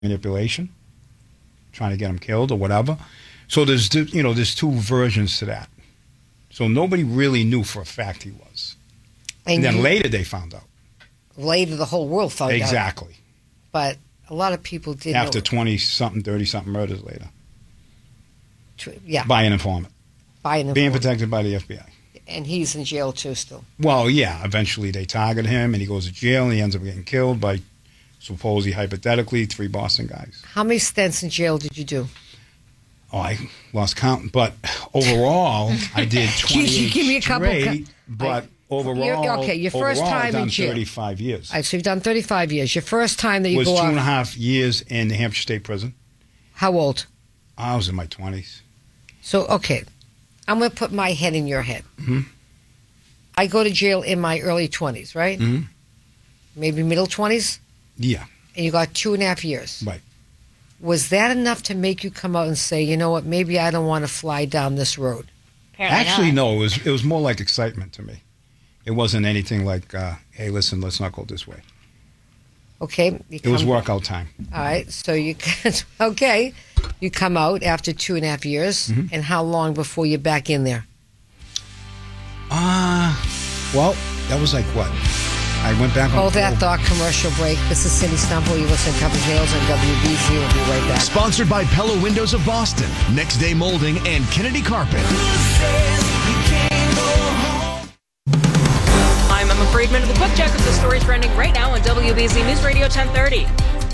manipulation, trying to get him killed or whatever. So there's two versions to that. So nobody really knew for a fact he was. And then later they found out. Later the whole world found out. Exactly. But a lot of people didn't After know. 20-something, 30-something murders later. Yeah. By an informant. Being protected by the FBI. And he's in jail too still. Well, yeah. Eventually they target him and he goes to jail and he ends up getting killed by supposedly, hypothetically, 3 Boston guys. How many stints in jail did you do? Oh, I lost count. But overall, I did 28 Give me a couple. But overall, your first time I've done in jail. 35 years. All right, so you've done 35 years. Your first time that you was go 2.5 years in New Hampshire State Prison. How old? I was in my 20s. So, okay. I'm going to put my head in your head. Mm-hmm. I go to jail in my early 20s, right? Mm-hmm. Maybe middle 20s? Yeah. And you got 2.5 years. Right. Was that enough to make you come out and say, you know what, maybe I don't want to fly down this road? Actually, no. It was more like excitement to me. It wasn't anything like, hey, listen, let's not go this way. Okay. It was workout time. All right. So you you come out after 2.5 years. Mm-hmm. And how long before you're back in there? Well, that was like what? I went back on... Hold that thought, commercial break. This is Cindy Stumble. You listen to Cover Tales on WBZ. We'll be right back. Sponsored by Pella Windows of Boston, Next Day Molding, and Kennedy Carpet. I'm Emma Friedman with a quick check of the story trending right now on WBZ News Radio 1030.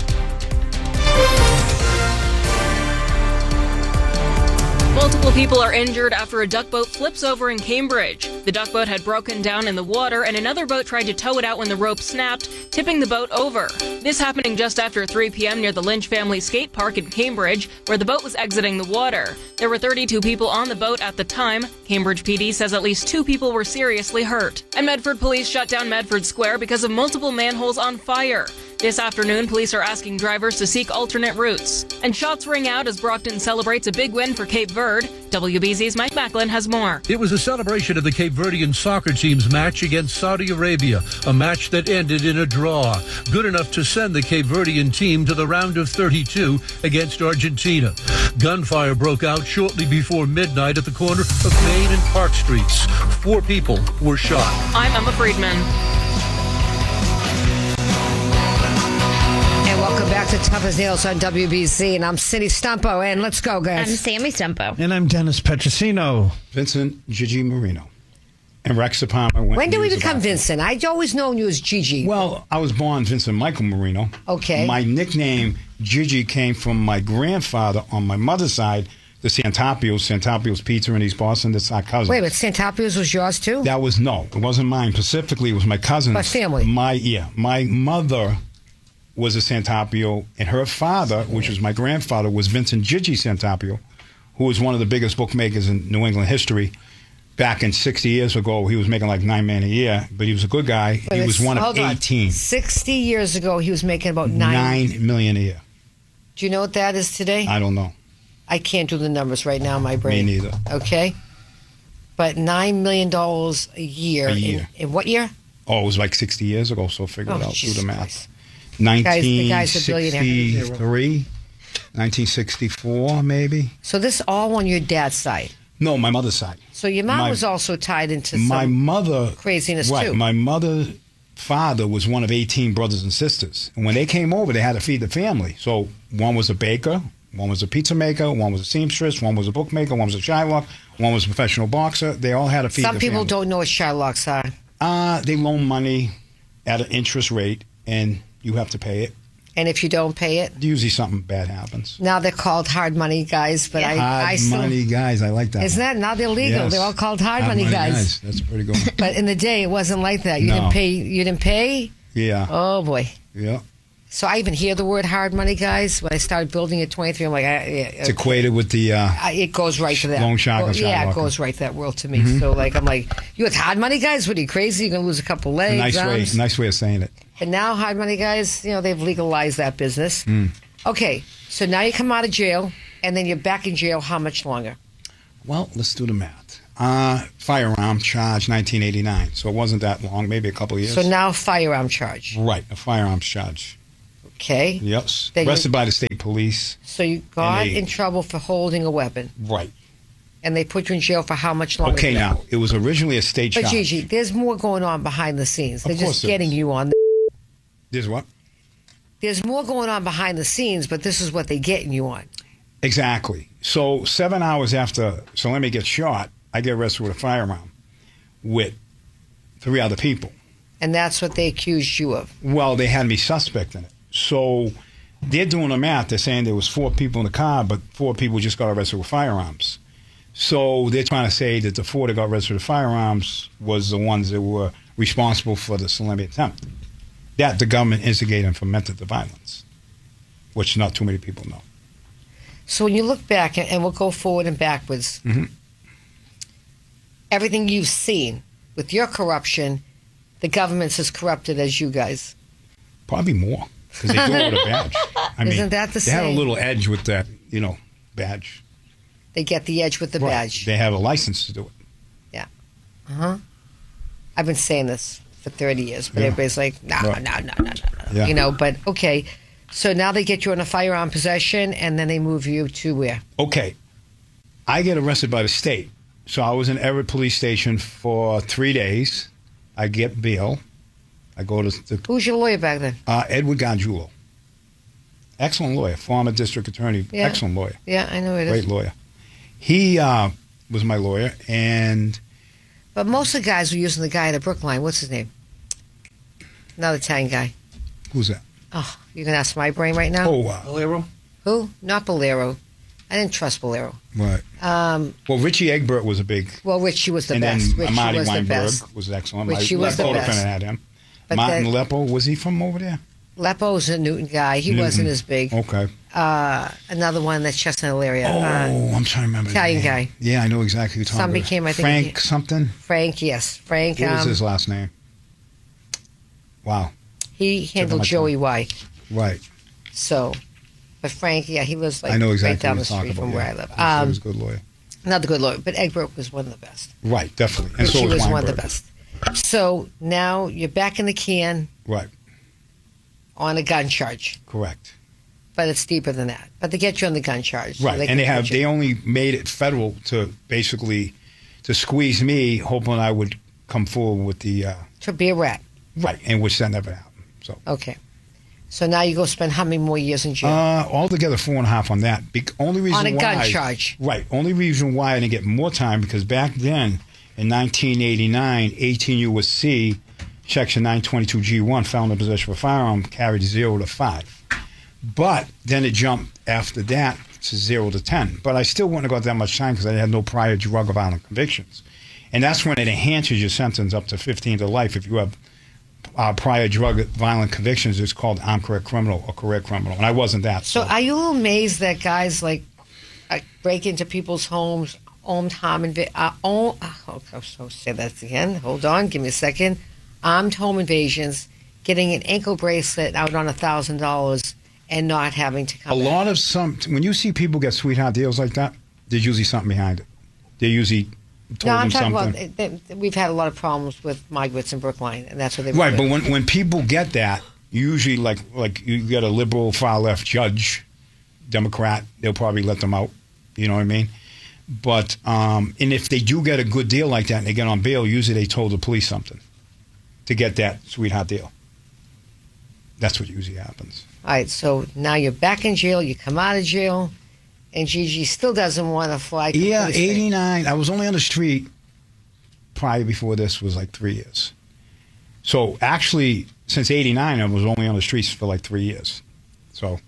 Multiple people are injured after a duck boat flips over in Cambridge. The duck boat had broken down in the water, and another boat tried to tow it out when the rope snapped, tipping the boat over. This happening just after 3 p.m. near the Lynch Family Skate Park in Cambridge, where the boat was exiting the water. There were 32 people on the boat at the time. Cambridge PD says at least 2 people were seriously hurt. And Medford police shut down Medford Square because of multiple manholes on fire. This afternoon, police are asking drivers to seek alternate routes. And shots ring out as Brockton celebrates a big win for Cape Verde. WBZ's Mike Macklin has more. It was a celebration of the Cape Verdean soccer team's match against Saudi Arabia, a match that ended in a draw, good enough to send the Cape Verdean team to the round of 32 against Argentina. Gunfire broke out shortly before midnight at the corner of Main and Park Streets. 4 people were shot. I'm Emma Friedman. Welcome back to Tough as Nails on WBZ, and I'm Cindy Stumpo, and let's go, guys. I'm Sammy Stumpo. And I'm Dennis Petrosino. Vincent Gigi Marino. And Rex Palmer. When did we become Vincent? I'd always known you as Gigi. Well, I was born Vincent Michael Marino. Okay. My nickname, Gigi, came from my grandfather on my mother's side, the Santopios Pizza in East Boston. That's our cousin. Wait, but Santopios was yours too? It wasn't mine. Specifically, it was my cousin's. But family. My mother was a Santopio, and her father, which was my grandfather, was Vincent Gigi Santopio, who was one of the biggest bookmakers in New England history. Back in 60 years ago, he was making like $9 million a year, but he was a good guy. He was one of 18. 60 years ago, he was making about $9 million a year. Do you know what that is today? I don't know. I can't do the numbers right now in my brain. Me neither. Okay. But $9 million a year. A year. In what year? Oh, it was like 60 years ago, so figure it out. Do the math. Christ. 1963, 1964, maybe. So this all on your dad's side? No, my mother's side. So your mom was also tied into my mother craziness right, too. My mother's father was one of 18 brothers and sisters. And when they came over, they had to feed the family. So one was a baker, one was a pizza maker, one was a seamstress, one was a bookmaker, one was a Shylock, one was a professional boxer. They all had to feed the family. Some people don't know what Shylocks are. They loan money at an interest rate, and you have to pay it. And if you don't pay it? Usually something bad happens. Now they're called hard money guys, but I still... Hard money guys, I like that. Isn't that? Now they're legal. Yes. They're all called hard money guys. That's pretty good. But in the day, it wasn't like that. You didn't pay. You didn't pay? Yeah. Oh, boy. Yeah. So I even hear the word hard money guys. When I started building at 23, I'm like... It's equated with the... it goes right to that. Loan shark. Well, yeah, it goes right to that world to me. Mm-hmm. So I'm like, you with hard money guys? What are you, crazy? You're going to lose a couple legs, nice way of saying it. And now hard money guys, they've legalized that business. Mm. Okay, so now you come out of jail, and then you're back in jail how much longer? Well, let's do the math. Firearm charge, 1989. So it wasn't that long, maybe a couple of years. So now firearm charge. Right, a firearms charge. Okay. Okay. Yes. Then Arrested by the state police. So you got And they- in trouble for holding a weapon, Right. and they put you in jail for how much longer? Okay, now, it was originally a state But charge. Gigi, there's more going on behind the scenes. They're Of course just there getting is. you on. There's what? There's more going on behind the scenes, but this is what they're getting you on. Exactly. So 7 hours after Salemi gets shot, I get arrested with a firearm with 3 other people. And that's what they accused you of. Well, they had me suspect in it. So they're doing the math. They're saying there was 4 people in the car, but 4 people just got arrested with firearms. So they're trying to say that the 4 that got arrested with firearms was the ones that were responsible for the Salemi attempt. That the government instigated and fomented the violence, which not too many people know. So when you look back, and we'll go forward and backwards, everything you've seen with your corruption, the government's as corrupted as you guys. Probably more, because they do it with a badge. I mean, Isn't that the they have a same? little edge with that, badge. They get the edge with the Right. badge. They have a license to do it. I've been saying this for 30 years, but Yeah. everybody's like, no. Yeah. But okay. So now they get you in a firearm possession, and then they move you to where? Okay, I get arrested by the state. So I was in Everett Police Station for 3 days. I get bail. I go to Who's your lawyer back then? Edward Gargiulo. Excellent lawyer, former district attorney, Yeah. excellent lawyer, Yeah, I know it is. great lawyer. He was my lawyer, and But most of the guys were using the guy at the Brookline. What's his name? Another Italian guy. who's that? Oh, you can ask my brain right now? Oh, Who? Not Bolero. I didn't trust Bolero. right. Well, Richie Egbert was a big, Well, Richie was the and best. then Richie Amadi was the Weinberg best. was excellent. Richie My was the co-defendant best. had him. But Martin then- Leppo, was he from over there? Leppo's a Newton guy. He wasn't as big. Okay. Another one that's Chestnut area. I'm trying to remember. the Italian name. guy. Yeah, I know exactly who you're talking Some about. became, I think, Frank something. Frank, yes. Frank, What was his last name? Wow. he handled my Joey White. Right. So, but Frank, yeah, he lives like I know right exactly down what the you're street talking from about. where I yeah. live. He was a good lawyer. Not the good lawyer, but Egbert was one of the best. Right, definitely. And so Richie was one of Weinberg. the best. So now you're back in the can Right, on a gun charge, correct. but it's deeper than that. But they get you on the gun charge. so Right, can and put you- they only made it federal to basically to squeeze me, hoping I would come forward with the to be a rat. right, and which that never happened. So Okay. So now you go spend how many more years in jail? altogether 4.5 on that. Only reason On a why, gun charge. Right. Only reason why I didn't get more time because back then in 1989, 18 U.S.C. Section 922G1, felon in possession of a firearm carried 0 to 5. But then it jumped after that to 0 to 10. But I still wouldn't have got that much time because I had no prior drug or violent convictions. And that's when it enhances your sentence up to 15 to life. If you have prior drug violent convictions, it's called armed career criminal or career criminal. And I wasn't that. So are you a little amazed that guys like break into people's homes, armed home so say that again. Hold on, give me a second. Armed home invasions, getting an ankle bracelet out on $1,000 and not having to come A back. lot of when you see people get sweetheart deals like that, there's usually something behind it. They usually told No, I'm them talking something. about we've had a lot of problems with migrants in Brookline, and that's what they Right, but when people get that, usually like you get a liberal far left judge, Democrat, they'll probably let them out. You know what I mean? But and if they do get a good deal like that and they get on bail, usually they told the police something to get that sweetheart deal. That's what usually happens. All right, so now you're back in jail. You come out of jail, and Gigi still doesn't want to fly. to Yeah, police station. 89. I was only on the street prior before this was like 3 years. So actually, since 89, I was only on the streets for like 3 years. So,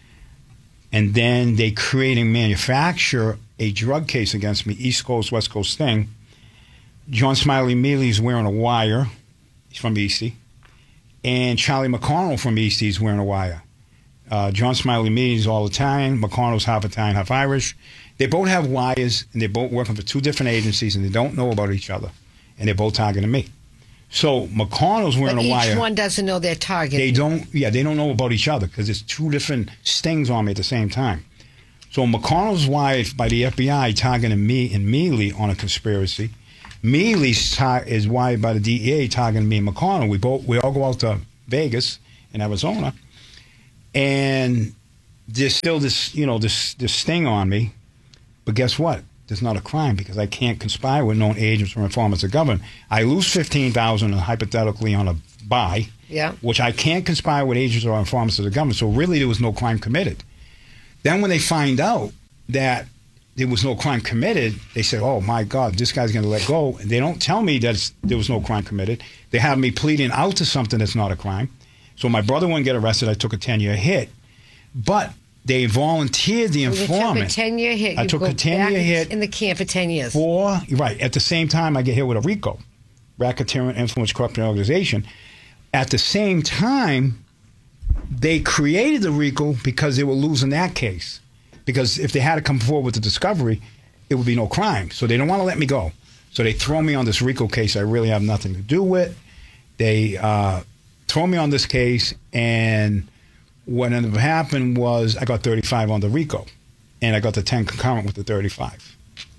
and then they create and manufacture a drug case against me, East Coast, West Coast thing. John Smiley Mealy's wearing a wire. He's from Eastie. And Charlie McConnell from Eastie's wearing a wire. John Smiley Mealy's all Italian. McConnell's half Italian, half Irish. They both have wires, and they're both working for 2 different agencies, and they don't know about each other. And they're both targeting me. So McConnell's wearing But a wire. each one doesn't know their target. They don't know about each other because there's 2 different stings on me at the same time. So McConnell's wired by the FBI targeting me and Mealy on a conspiracy. Mealy's is wired by the DEA targeting me and McConnell. We all go out to Vegas in Arizona, And there's still this, this sting on me. But guess what? There's not a crime because I can't conspire with known agents or informants of government. I lose $15,000 hypothetically on a buy, which I can't conspire with agents or informants of the government. So really, there was no crime committed. Then when they find out that there was no crime committed, they say, oh, my God, this guy's going to let go. And they don't tell me that there was no crime committed. They have me pleading out to something that's not a crime. So my brother wouldn't get arrested. I took a 10-year hit. But they volunteered the informant. You took a 10-year hit. I took a 10-year hit. In the camp for 10 years. Right. At the same time, I get hit with a RICO, Racketeering Influence Corruption Organization. At the same time, they created the RICO because they were losing that case. Because if they had to come forward with the discovery, it would be no crime. So they don't want to let me go. So they throw me on this RICO case I really have nothing to do with. They throw me on this case, and what ended up happening was I got 35 on the RICO, and I got the 10 concurrent with the 35.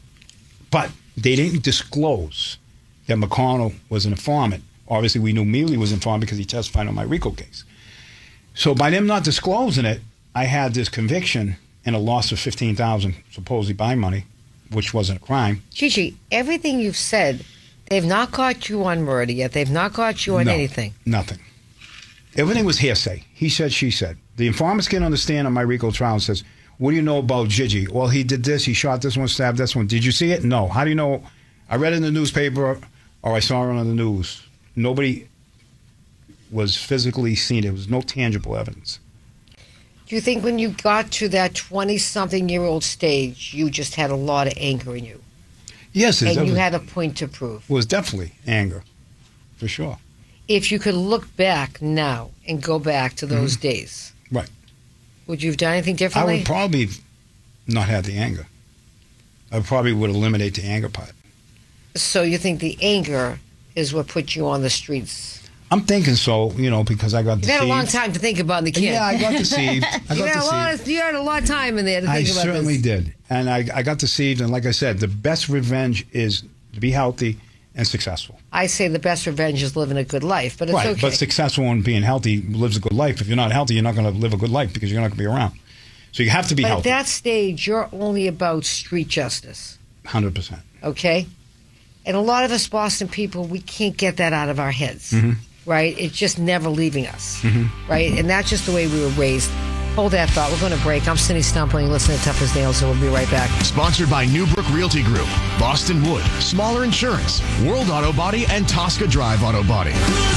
But they didn't disclose that McConnell was an informant. Obviously, we knew Mealy was an informant because he testified on my RICO case. So by them not disclosing it, I had this conviction and a loss of $15,000, supposedly by money, which wasn't a crime. Gigi, everything you've said, they've not caught you on murder yet. They've not caught you on anything. Nothing. Everything was hearsay. He said, she said. The informants get on the stand on my RICO trial and says, what do you know about Gigi? Well, he did this. He shot this one, stabbed this one. Did you see it? No. How do you know? I read it in the newspaper or I saw it on the news. Nobody was physically seen. There was no tangible evidence. Do you think when you got to that 20-something-year-old stage, you just had a lot of anger in you? Yes. And you had a point to prove? It was definitely anger, for sure. If you could look back now and go back to those days, right, would you have done anything differently? I would probably not have the anger. I probably would eliminate the anger part. So you think the anger is what put you on the streets? I'm thinking so, because I got deceived. You had a long time to think about the kid. Yeah, I got deceived. You had a lot of time in there to think about this. I certainly did. And I got deceived. And like I said, the best revenge is to be healthy and successful. I say the best revenge is living a good life, but it's right, okay. But successful and being healthy lives a good life. If you're not healthy, you're not going to live a good life because you're not going to be around. So you have to be healthy. At that stage, you're only about street justice. 100%. Okay? And a lot of us Boston people, we can't get that out of our heads. Right? It's just never leaving us. Right? And that's just the way we were raised. Hold that thought. We're going to break. I'm Cindy Stumpling. Listen to Tough as Nails, so we'll be right back. Sponsored by Newbrook Realty Group, Boston Wood, Smaller Insurance, World Auto Body, and Tosca Drive Auto Body.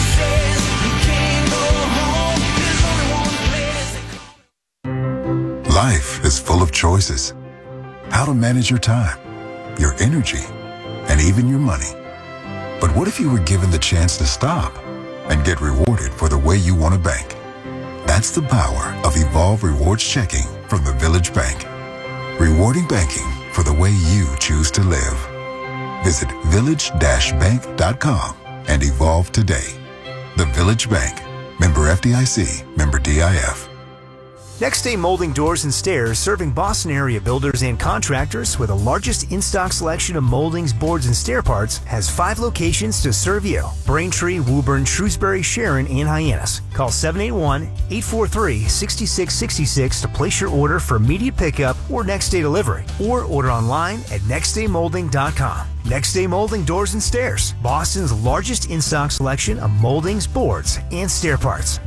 Life is full of choices. How to manage your time, your energy, and even your money. But what if you were given the chance to stop and get rewarded for the way you want to bank? That's the power of Evolve Rewards Checking from the Village Bank. Rewarding banking for the way you choose to live. Visit village-bank.com and evolve today. The Village Bank. Member FDIC. Member DIF. Next Day Molding Doors and Stairs, serving Boston area builders and contractors with the largest in-stock selection of moldings, boards, and stair parts, has 5 locations to serve you. Braintree, Woburn, Shrewsbury, Sharon, and Hyannis. Call 781-843-6666 to place your order for immediate pickup or next day delivery, or order online at nextdaymolding.com. Next Day Molding Doors and Stairs, Boston's largest in-stock selection of moldings, boards, and stair parts.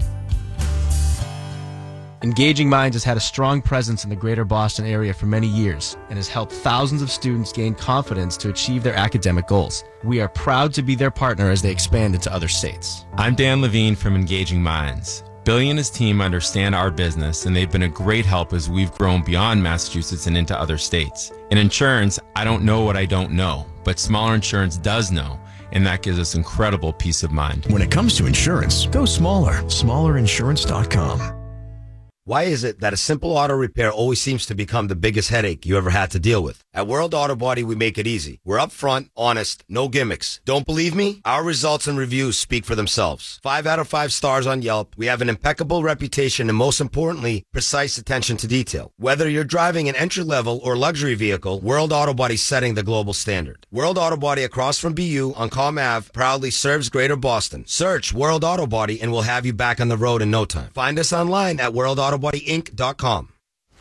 Engaging Minds has had a strong presence in the greater Boston area for many years and has helped thousands of students gain confidence to achieve their academic goals. We are proud to be their partner as they expand into other states. I'm Dan Levine from Engaging Minds. Billy and his team understand our business, and they've been a great help as we've grown beyond Massachusetts and into other states. In insurance, I don't know what I don't know, but Smaller Insurance does know, and that gives us incredible peace of mind. When it comes to insurance, go smaller. SmallerInsurance.com. Why is it that a simple auto repair always seems to become the biggest headache you ever had to deal with? At World Auto Body, we make it easy. We're upfront, honest, no gimmicks. Don't believe me? Our results and reviews speak for themselves. 5 out of 5 stars on Yelp. We have an impeccable reputation and, most importantly, precise attention to detail. Whether you're driving an entry-level or luxury vehicle, World Auto Body's setting the global standard. World Auto Body across from BU on Calm Ave proudly serves Greater Boston. Search World Auto Body and we'll have you back on the road in no time. Find us online at worldautobody.com WorldAutoBodyInc.com.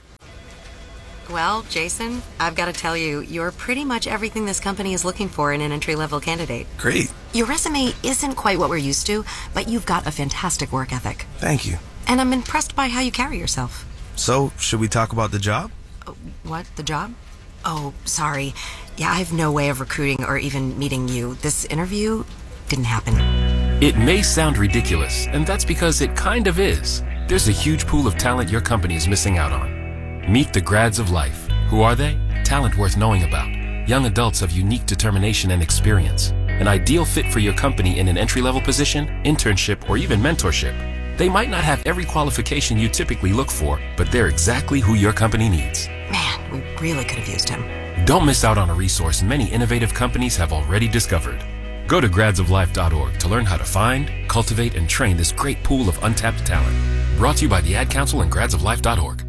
Well, Jason, I've got to tell you, you're pretty much everything this company is looking for in an entry-level candidate. Great. Your resume isn't quite what we're used to, but you've got a fantastic work ethic. Thank you. And I'm impressed by how you carry yourself. So, should we talk about the job? What? The job? Oh, sorry. Yeah, I have no way of recruiting or even meeting you. This interview didn't happen. It may sound ridiculous, and that's because it kind of is. There's a huge pool of talent your company is missing out on. Meet the grads of life. Who are they? Talent worth knowing about. Young adults of unique determination and experience. An ideal fit for your company in an entry-level position, internship, or even mentorship. They might not have every qualification you typically look for, but they're exactly who your company needs. Man, we really could have used him. Don't miss out on a resource many innovative companies have already discovered. Go to gradsoflife.org to learn how to find, cultivate, and train this great pool of untapped talent. Brought to you by the Ad Council and gradsoflife.org.